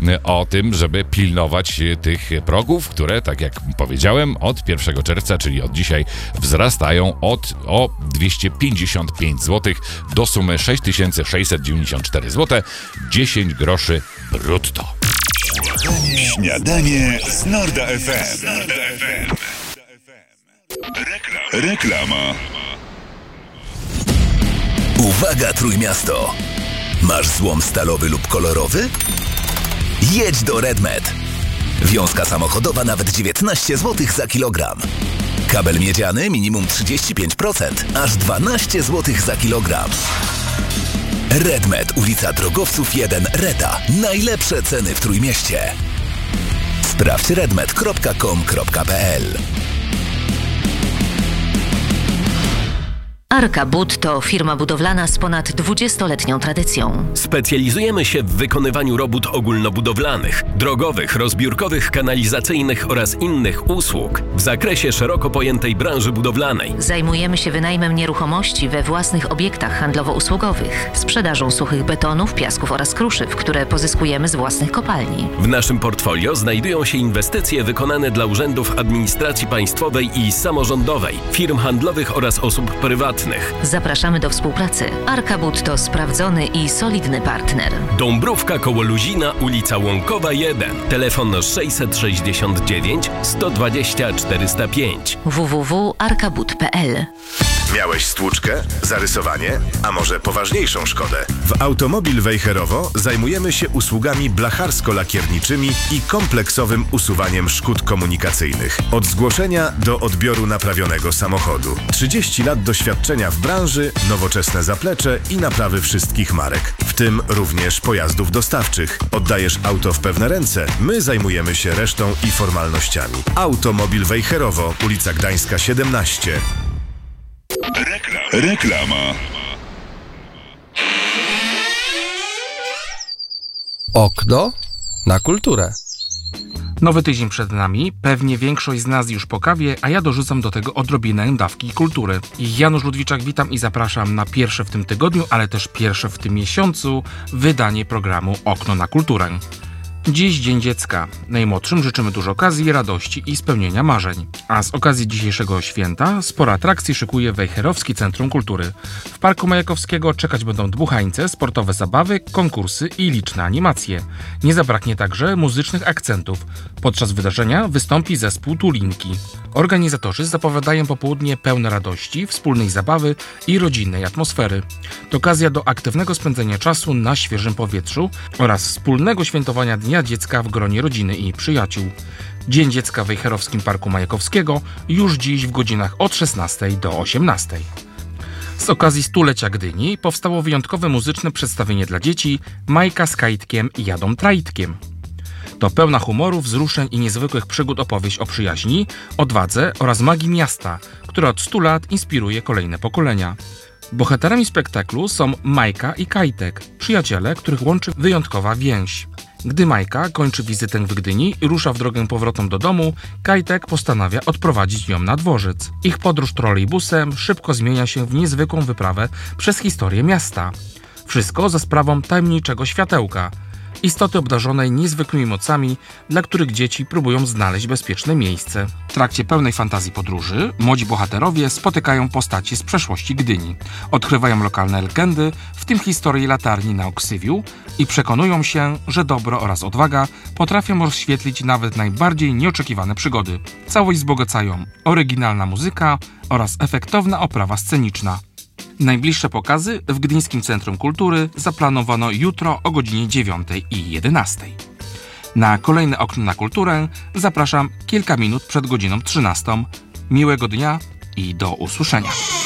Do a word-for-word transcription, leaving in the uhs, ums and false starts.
o tym, żeby pilnować tych progów, które, tak jak powiedziałem, od pierwszego czerwca, czyli od dzisiaj, wzrastają od o dwieście pięćdziesiąt pięć złotych do sumy sześć tysięcy sześćset dziewięćdziesiąt cztery złote dziesięć groszy brutto. Śniadanie z Norda F M. Reklama. Uwaga, Trójmiasto! Masz złom stalowy lub kolorowy? Jedź do Redmed. Wiązka samochodowa nawet dziewiętnaście złotych za kilogram. Kabel miedziany minimum trzydzieści pięć procent, aż dwanaście złotych za kilogram. Redmed, ulica Drogowców jeden, Reta. Najlepsze ceny w Trójmieście. Sprawdź redmed kropka com kropka p l. Arka Bud to firma budowlana z ponad dwudziestoletnią tradycją. Specjalizujemy się w wykonywaniu robót ogólnobudowlanych, drogowych, rozbiórkowych, kanalizacyjnych oraz innych usług w zakresie szeroko pojętej branży budowlanej. Zajmujemy się wynajmem nieruchomości we własnych obiektach handlowo-usługowych, sprzedażą suchych betonów, piasków oraz kruszyw, które pozyskujemy z własnych kopalni. W naszym portfolio znajdują się inwestycje wykonane dla urzędów administracji państwowej i samorządowej, firm handlowych oraz osób prywatnych. Zapraszamy do współpracy. Arka Bud to sprawdzony i solidny partner. Dąbrówka koło Luzina, ulica Łąkowa jeden. Telefon sześćset sześćdziesiąt dziewięć sto dwadzieścia czterysta pięć. w w w kropka arka bud kropka p l. Miałeś stłuczkę, zarysowanie, a może poważniejszą szkodę? W Automobil Wejherowo zajmujemy się usługami blacharsko-lakierniczymi i kompleksowym usuwaniem szkód komunikacyjnych. Od zgłoszenia do odbioru naprawionego samochodu. trzydzieści lat doświadczenia w branży, nowoczesne zaplecze i naprawy wszystkich marek, w tym również pojazdów dostawczych. Oddajesz auto w pewne ręce, my zajmujemy się resztą i formalnościami. Automobil Wejherowo, ulica Gdańska siedemnaście. Reklama. Okno na kulturę. Nowy tydzień przed nami, pewnie większość z nas już po kawie, a ja dorzucam do tego odrobinę dawki kultury. Janusz Ludwiczak, witam i zapraszam na pierwsze w tym tygodniu, ale też pierwsze w tym miesiącu wydanie programu Okno na kulturę. Dziś Dzień Dziecka. Najmłodszym życzymy dużo okazji, radości i spełnienia marzeń. A z okazji dzisiejszego święta sporo atrakcji szykuje Wejherowskie Centrum Kultury. W Parku Majakowskiego czekać będą dmuchańce, sportowe zabawy, konkursy i liczne animacje. Nie zabraknie także muzycznych akcentów. Podczas wydarzenia wystąpi zespół Tulinki. Organizatorzy zapowiadają popołudnie pełne radości, wspólnej zabawy i rodzinnej atmosfery. To okazja do aktywnego spędzenia czasu na świeżym powietrzu oraz wspólnego świętowania Dnia Dziecka w gronie rodziny i przyjaciół. Dzień Dziecka w Wejherowskim Parku Majakowskiego już dziś w godzinach od szesnastej do osiemnastej. Z okazji stulecia Gdyni powstało wyjątkowe muzyczne przedstawienie dla dzieci Majka z Kajtkiem jadą trajtkiem. To pełna humoru, wzruszeń i niezwykłych przygód opowieść o przyjaźni, odwadze oraz magii miasta, która od stu lat inspiruje kolejne pokolenia. Bohaterami spektaklu są Majka i Kajtek, przyjaciele, których łączy wyjątkowa więź. Gdy Majka kończy wizytę w Gdyni i rusza w drogę powrotną do domu, Kajtek postanawia odprowadzić ją na dworzec. Ich podróż trolejbusem szybko zmienia się w niezwykłą wyprawę przez historię miasta. Wszystko za sprawą tajemniczego światełka, istoty obdarzonej niezwykłymi mocami, dla których dzieci próbują znaleźć bezpieczne miejsce. W trakcie pełnej fantazji podróży młodzi bohaterowie spotykają postacie z przeszłości Gdyni, odkrywają lokalne legendy, w tym historię latarni na Oksywiu i przekonują się, że dobro oraz odwaga potrafią rozświetlić nawet najbardziej nieoczekiwane przygody. Całość wzbogacają oryginalna muzyka oraz efektowna oprawa sceniczna. Najbliższe pokazy w Gdyńskim Centrum Kultury zaplanowano jutro o godzinie dziewiątej i jedenastej. Na kolejne Okno na kulturę zapraszam kilka minut przed godziną trzynastą. Miłego dnia i do usłyszenia.